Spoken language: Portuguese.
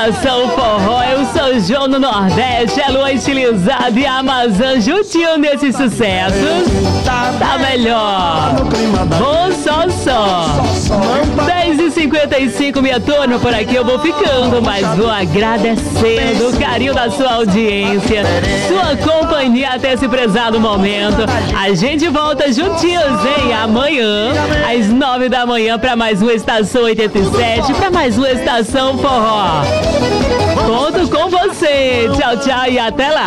Estação Forró. Eu sou João no Nordeste, a Lua Estilizada e a Amazon juntinho nesses sucessos. Tá melhor. Vou só. 10h55, minha turma, por aqui eu vou ficando, mas vou agradecendo o carinho da sua audiência, sua companhia até esse prezado momento. A gente volta juntinhos, hein? Amanhã, às 9 da manhã, para mais uma Estação 87, para mais uma Estação Forró. Conto com você. Tchau, tchau e até lá.